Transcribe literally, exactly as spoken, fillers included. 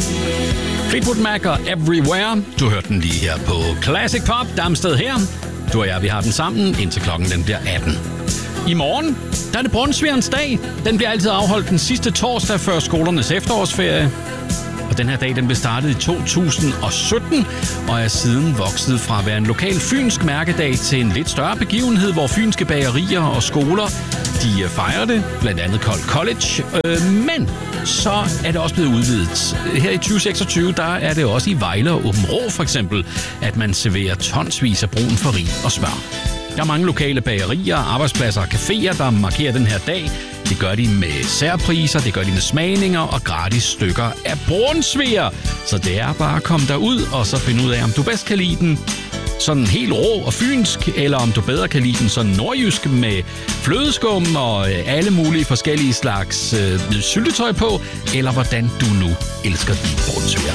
Fleetwood Mac og Everywhere. Du hørte den lige her på Classic Pop. Damsted her. Du og jeg, vi har den sammen, indtil klokken den bliver atten. I morgen, der er det Brunsvigerens dag. Den bliver altid afholdt den sidste torsdag før skolernes efterårsferie. Og den her dag, den blev startet i to tusind og sytten, og er siden vokset fra at være en lokal fynsk mærkedag til en lidt større begivenhed, hvor fynske bagerier og skoler, de fejrer det, blandt andet Kold College. Øh, men så er det også blevet udvidet. Her i tyve seksogtyve, der er det også i Vejle og Åben Rå for eksempel, at man serverer tonsvis af brun farin og smør. Der er mange lokale bagerier, arbejdspladser og caféer, der markerer den her dag. Det gør de med særpriser, det gør de med smagninger og gratis stykker af brunsviger. Så det er bare at komme derud og så finde ud af, om du bedst kan lide den sådan helt rå og fynsk, eller om du bedre kan lide den sådan nordjysk med flødeskum og alle mulige forskellige slags øh, syltetøj på, eller hvordan du nu elsker de brunsviger.